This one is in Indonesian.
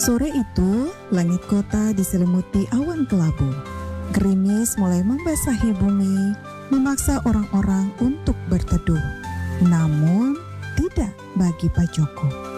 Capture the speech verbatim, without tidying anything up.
Sore itu, langit kota diselimuti awan kelabu. Gerimis mulai membasahi bumi, memaksa orang-orang untuk berteduh. Namun, tidak bagi Pak Joko.